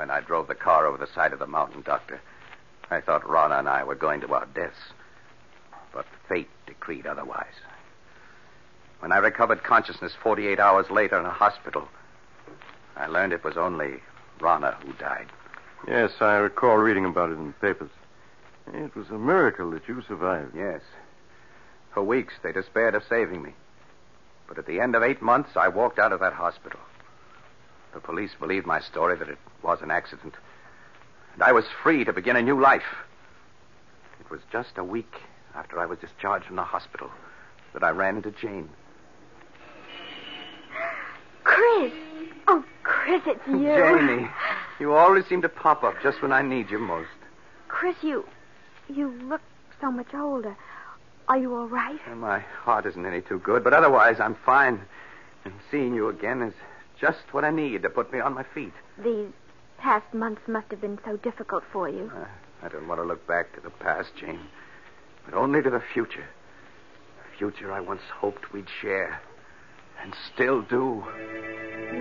When I drove the car over the side of the mountain, Doctor, I thought Rana and I were going to our deaths. But fate decreed otherwise. When I recovered consciousness 48 hours later in a hospital, I learned it was only Rana who died. Yes, I recall reading about it in the papers. It was a miracle that you survived. Yes. For weeks, they despaired of saving me. But at the end of 8 months, I walked out of that hospital. The police believed my story that it was an accident. And I was free to begin a new life. It was just a week after I was discharged from the hospital that I ran into Jane. Chris! Oh, Chris, it's you. Janie, you always seem to pop up just when I need you most. Chris, you look so much older. Are you all right? And my heart isn't any too good, but otherwise I'm fine. And seeing you again is just what I need to put me on my feet. These past months must have been so difficult for you. I don't want to look back to the past, Jane, but only to the future. The future I once hoped we'd share, and still do.